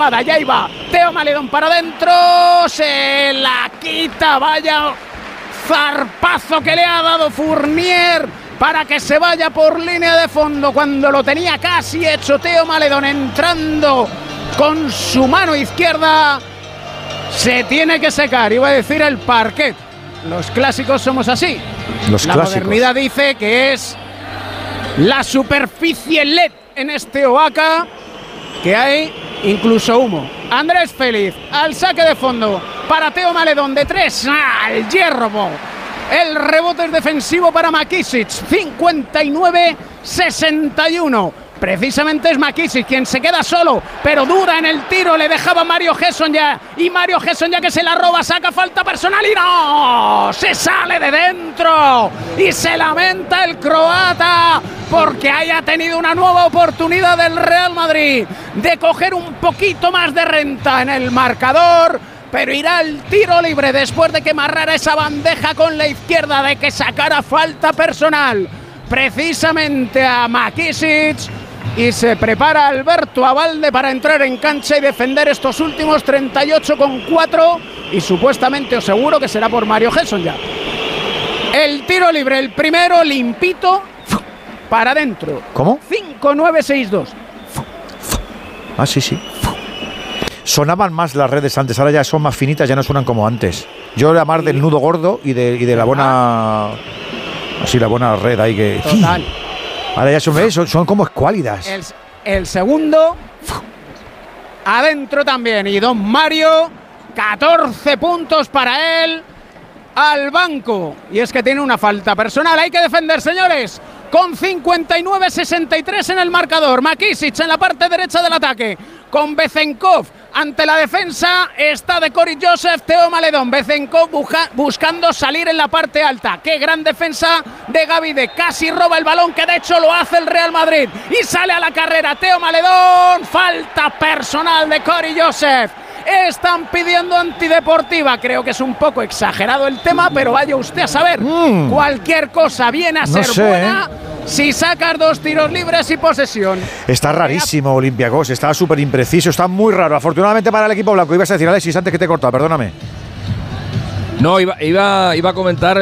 jugada. Ya iba Teo Maledón para adentro, se la quita, vaya zarpazo que le ha dado Fournier para que se vaya por línea de fondo cuando lo tenía casi hecho. Teo Maledón entrando con su mano izquierda. Se tiene que secar, iba a decir el parquet. Los clásicos somos así. La modernidad dice que es la superficie LED en este Oaca, que hay incluso humo. Andrés Félix al saque de fondo para Teo Maledón de 3 al hierro. El rebote es defensivo para McKissic. 59-61. Precisamente es McKissic quien se queda solo, pero duda en el tiro, le dejaba Mario Gesson ya, y Mario Gesson ya que se la roba, saca falta personal y no, se sale de dentro y se lamenta el croata porque haya tenido una nueva oportunidad del Real Madrid de coger un poquito más de renta en el marcador, pero irá al tiro libre después de que amarrara esa bandeja con la izquierda, de que sacara falta personal precisamente a McKissic. Y se prepara Alberto Abalde para entrar en cancha y defender estos últimos 38,4. Y supuestamente os seguro que será por Mario Gesson ya. El tiro libre, el primero limpito, para adentro. ¿Cómo? 5-9-6-2. Ah, sí. Sonaban más las redes antes, ahora ya son más finitas, ya no suenan como antes. Yo era más del nudo gordo y de la buena... Así, la buena red ahí que... Total. Ahora ya son como escuálidas. El segundo, adentro también. Y don Mario, 14 puntos para él, al banco. Y es que tiene una falta personal. Hay que defender, señores. Con 59-63 en el marcador. McKissic en la parte derecha del ataque. Con Bezenkov ante la defensa está de Cory Joseph. Teo Maledón, Bezenkov buscando salir en la parte alta. Qué gran defensa de Gavide, casi roba el balón, que de hecho lo hace el Real Madrid y sale a la carrera Teo Maledón. Falta personal de Cory Joseph. Están pidiendo antideportiva. Creo que es un poco exagerado el tema, pero vaya usted a saber. Cualquier cosa viene a ser buena si sacas 2 tiros libres y posesión. Está rarísimo Olympiacos, está súper impreciso, está muy raro. Afortunadamente para el equipo blanco. Ibas a decir, Alexis, antes que te he cortado, perdóname. No, iba a comentar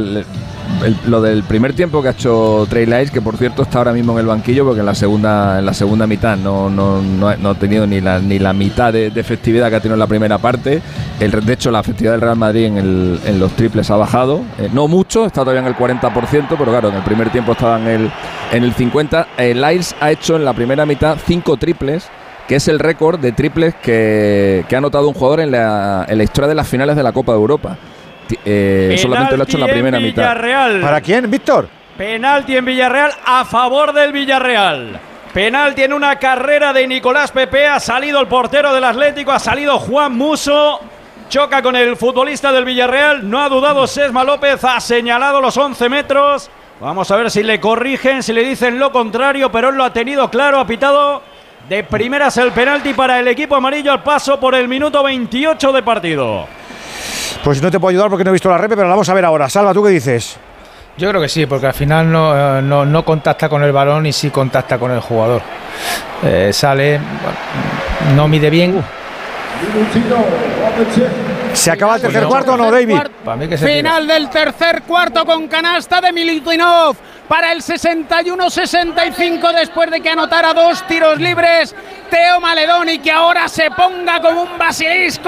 lo del primer tiempo que ha hecho Trey Lyles, que por cierto está ahora mismo en el banquillo porque en la segunda mitad no ha tenido ni la mitad de efectividad que ha tenido en la primera parte. De hecho, la efectividad del Real Madrid en los triples ha bajado, no mucho, está todavía en el 40%, pero claro, en el primer tiempo estaba en el 50%. Lyles ha hecho en la primera mitad 5 triples, que es el récord de triples que ha anotado un jugador en la historia de las finales de la Copa de Europa. Solamente lo ha hecho en la primera mitad. ¿Para quién, Víctor? Penalti en Villarreal a favor del Villarreal. Penalti en una carrera de Nicolás Pepe. Ha salido el portero del Atlético, ha salido Juan Musso. Choca con el futbolista del Villarreal. No ha dudado Sesma López, ha señalado los 11 metros. Vamos a ver si le corrigen, si le dicen lo contrario, pero él lo ha tenido claro, ha pitado de primeras el penalti para el equipo amarillo al paso por el minuto 28 de partido. Pues no te puedo ayudar porque no he visto la repe, pero la vamos a ver ahora. Salva, ¿tú qué dices? Yo creo que sí, porque al final no contacta con el balón y sí contacta con el jugador. Sale, no mide bien. ¿Se acaba el tercer cuarto o no, David? Final del tercer cuarto con canasta de Militinov para el 61-65 después de que anotara 2 tiros libres Teo Maledón y que ahora se ponga como un basilisco